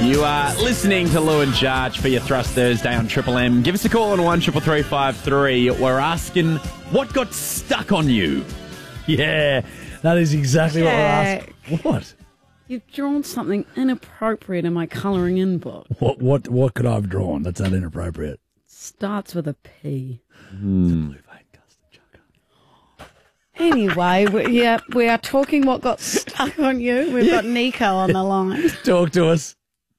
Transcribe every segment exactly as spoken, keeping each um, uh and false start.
You are listening to Lou and Jarge for your Thrust Thursday on Triple M. Give us a call on one triple three five three. We're asking what got stuck on you. Yeah, that is exactly what we're asking. What? You've drawn something inappropriate in my colouring in book. What? What? What could I have drawn that's that inappropriate? Starts with a P. Mm. Anyway, we, yeah, we are talking what got stuck on you. We've got Nico on the line. Talk to us.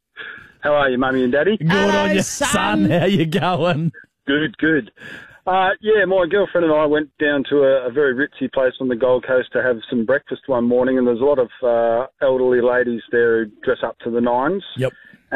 How are you, Mummy and Daddy? Good Hello, on you, son. son. How you going? Good, good. Uh, yeah, my girlfriend and I went down to a, a very ritzy place on the Gold Coast to have some breakfast one morning, and there's a lot of uh, elderly ladies there who dress up to the nines. Yep.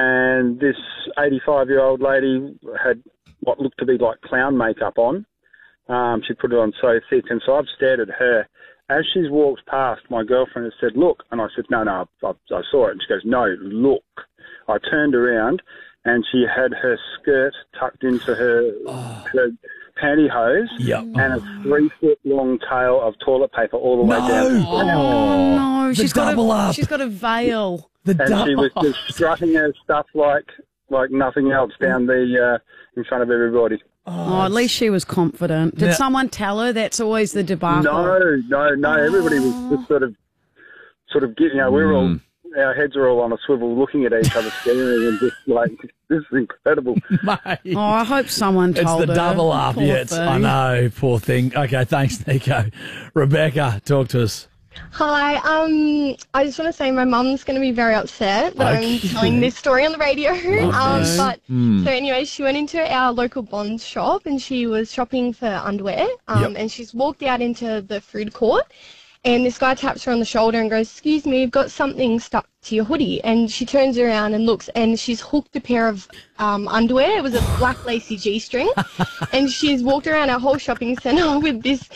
And this eighty-five-year-old lady had what looked to be like clown makeup on. Um, she put it on so thick, and so I've stared at her. As she's walked past, my girlfriend has said, "Look," and I said, "No, no, I, I saw it." And she goes, "No, look." I turned around, and she had her skirt tucked into her, oh. her pantyhose, yep. and a three-foot-long tail of toilet paper all the way No. down. To Oh, no. The She's got, double a, up. she's got a veil. The and du- she was just strutting her stuff like like nothing else down the uh, in front of everybody. Oh, at least she was confident. Did Now- someone tell her? That's always the debacle. No, no, no. Everybody was just sort of, sort of getting. You know, we were all, our heads are all on a swivel, looking at each other, staring, and just like, this is incredible. Mate. Oh, I hope someone It's told the her. double up. Poor Yeah, it's, I thing. know. Poor thing. Okay, thanks, Nico. Rebecca, talk to us. Hi, um, I just want to say my mum's going to be very upset that Okay. I'm telling this story on the radio. Um, this. but Mm. so anyway, she went into our local Bonds shop and she was shopping for underwear. Um, Yep. and she's walked out into the food court, and this guy taps her on the shoulder and goes, "Excuse me, you've got something stuck to your hoodie." And she turns around and looks, and she's hooked a pair of um, underwear. It was a black lacy G-string, and she's walked around our whole shopping centre with this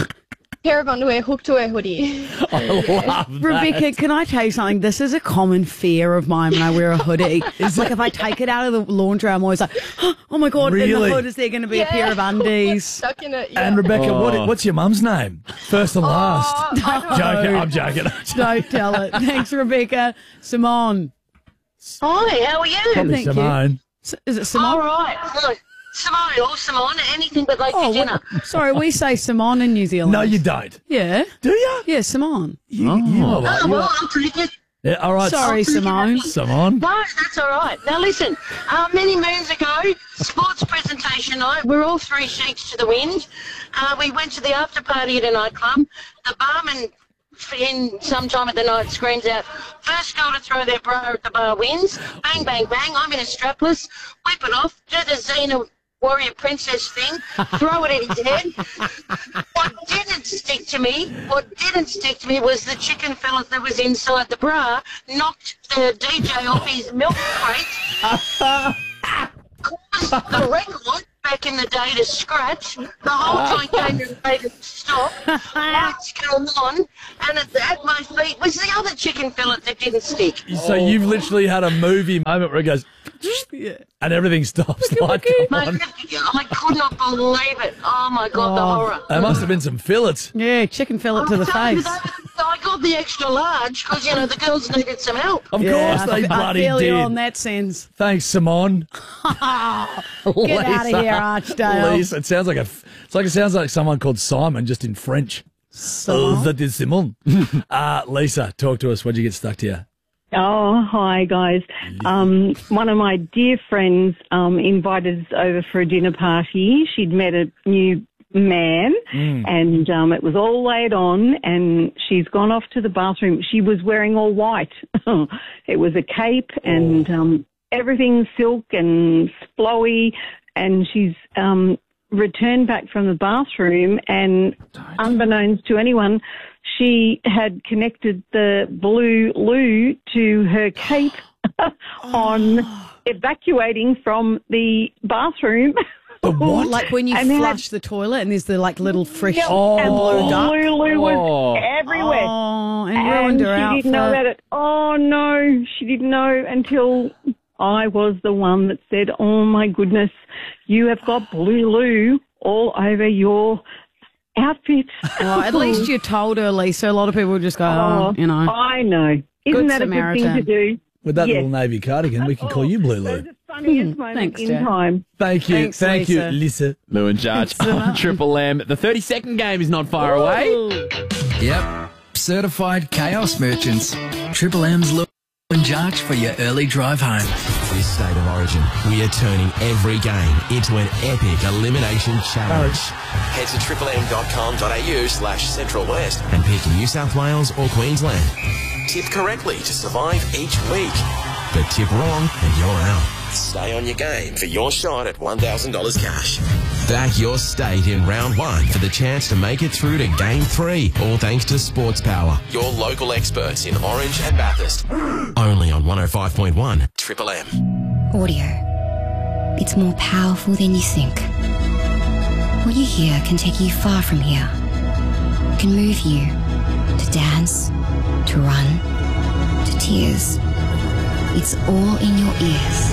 pair of underwear hooked to her hoodie. I love that. Rebecca, can I tell you something? This is a common fear of mine when I wear a hoodie. It's like if I take it out of the laundry, I'm always like, oh my God, in Really? the hood is there going to be a pair of undies? Stuck in it, yeah. And Rebecca, Oh. what, what's your mum's name? First and last. Oh, I don't know. Joking, I'm joking. Don't tell it. Thanks, Rebecca. Simone. Hi, how are you? Probably Thank you. Simone. S- Is it All Simone? right. Hello. Simone or Simone, anything but late Oh, for dinner. what- sorry, we say Simone in New Zealand. No, you don't. Yeah. Do you? Yeah, Simone. You, you are like, Oh, you well, are- I'll take it. yeah, all right. Sorry, Simone. Simone. No, that's all right. Now, listen, uh, many moons ago, sports presentation night, we're all three sheets to the wind. Uh, we went to the after party at a nightclub. The barman in sometime at the night screams out, "First girl to throw their bra at the bar wins." Bang, bang, bang. I'm in a strapless. Whip it off. Do the Xena warrior princess thing. Throw it at his head. What didn't stick to me, what didn't stick to me was the chicken fillet that was inside the bra knocked the D J off his milk crate. Caused the record back in the day to scratch. The whole joint came to a to stop. Lights come on, and at, at my feet was the other chicken fillet that didn't stick. So you've literally had a movie moment where it goes, and everything stops. Like, Mate, I could not believe it. Oh my God, the horror. there must have been some fillets. Yeah, chicken fillet to the I face. I got the extra large because, you know, the girls needed some help. Of Yeah, course they I, I bloody feel you did. on that sense. Thanks, Simone. Get out of here, Archdale. Lisa, it sounds like a. It's like it sounds like someone called Simon, just in French. Oh, that is Simon. uh, Lisa, talk to us. What'd you get stuck to you? Oh, hi, guys. Um, one of my dear friends um, invited us over for a dinner party. She'd met a new man, Mm. and um, it was all laid on, and she's gone off to the bathroom. She was wearing all white. It was a cape, and um, everything silk and flowy, and she's um, returned back from the bathroom, and unbeknownst to anyone, she had connected the blue loo to her cape on evacuating from the bathroom. The what? Like when you And they flush the toilet and there's the like little fresh Yep, Oh. and blue the duck. blue loo was Oh. everywhere. Oh, and And ruined she her outfit. didn't know about it. Oh, no, she didn't know until I was the one that said, "Oh, my goodness, you have got blue loo all over your outfit." Well, at least you told her, Lisa. A lot of people would just go, oh, Oh, you know. I know. Isn't Good that a good thing Samaritan. to do? With that Yes. little navy cardigan, we can call you Blue That was Lou. the funniest moment Thanks, in Jen. time. Thank you. Thanks, Thank Lisa. you, Lisa. Lou and Judge on Triple M. The thirty-second game is not far away. Yep. Certified chaos merchants. Triple M's Lou and Jarch for your early drive home. This State of Origin, we are turning every game into an epic elimination challenge. Head to triple-m.com.au slash Central West and pick New South Wales or Queensland. Tip correctly to survive each week. But tip wrong and you're out. Stay on your game for your shot at one thousand dollars cash. Back your state in round one for the chance to make it through to game three, all thanks to Sports Power, your local experts in Orange and Bathurst. Only on one oh five point one Triple M. Audio. It's more powerful than you think. What you hear can take you far from here. It can move you to dance, to run, to tears. It's all in your ears.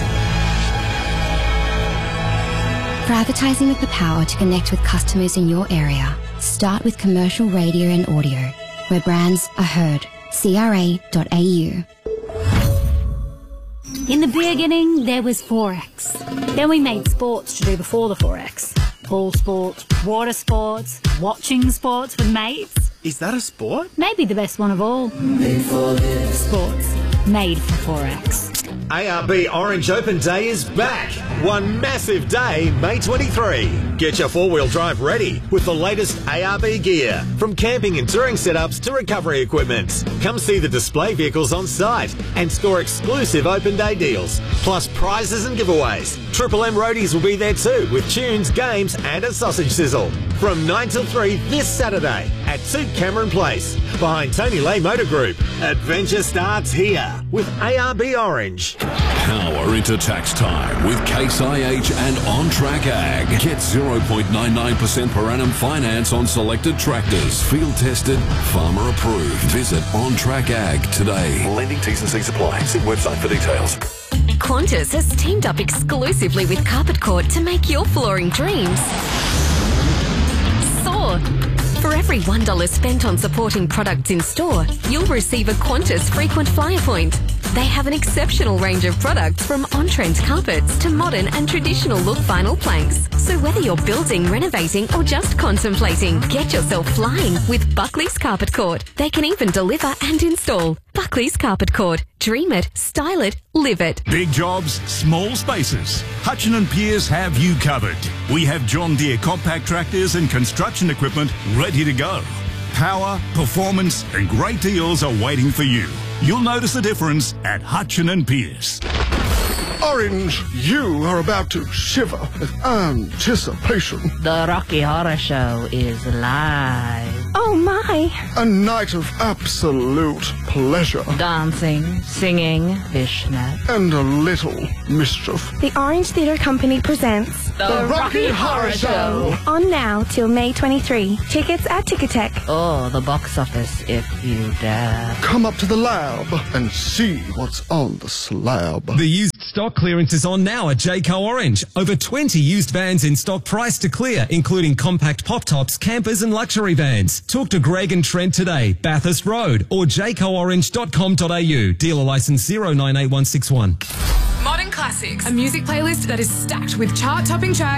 For advertising with the power to connect with customers in your area, start with commercial radio and audio, where brands are heard. C R A dot A U. In the beginning, there was Forex. Then we made sports to do before the Forex. Pool sports, water sports, watching sports with mates. Is that a sport? Maybe the best one of all. Made for this. Sports. Made for Forex. A R B Orange Open Day is back. One massive day, May twenty-third. Get your four-wheel drive ready with the latest A R B gear. From camping and touring setups to recovery equipment. Come see the display vehicles on site and score exclusive Open Day deals. Plus prizes and giveaways. Triple M roadies will be there too with tunes, games and a sausage sizzle. From nine till three this Saturday at two Cameron Place. Behind Tony Lay Motor Group. Adventure starts here with A R B Orange. Power into tax time with Case I H and On Track Ag. Get zero point nine nine percent per annum finance on selected tractors. Field tested, farmer approved. Visit On Track Ag today. Lending T's and C's apply. See website for details. Qantas has teamed up exclusively with Carpet Court to make your flooring dreams soar. For every one dollar spent on supporting products in store, you'll receive a Qantas frequent flyer point. They have an exceptional range of products from on-trend carpets to modern and traditional look vinyl planks. So whether you're building, renovating or just contemplating, get yourself flying with Buckley's Carpet Court. They can even deliver and install. Buckley's Carpet Court. Dream it, style it, live it. Big jobs, small spaces. Hutchin and Pearce have you covered. We have John Deere compact tractors and construction equipment ready to go. Power, performance and great deals are waiting for you. You'll notice the difference at Hutchin and Pearce. Orange, you are about to shiver with anticipation. The Rocky Horror Show is live. Oh my! A night of absolute pleasure. Dancing, singing, fishnet. And a little mischief. The Orange Theatre Company presents The, the Rocky, Rocky Horror Show. On now till May twenty-third. Tickets at Ticketek. Oh, the box office if you dare. Come up to the lab and see what's on the slab. The used stock clearance is on now at Jayco Orange. Over twenty used vans in stock priced to clear, including compact pop-tops, campers and luxury vans. Talk to Greg and Trent today, Bathurst Road, or jayco orange dot com dot a u. Dealer licence zero nine eight one six one. Modern Classics, a music playlist that is stacked with chart-topping tracks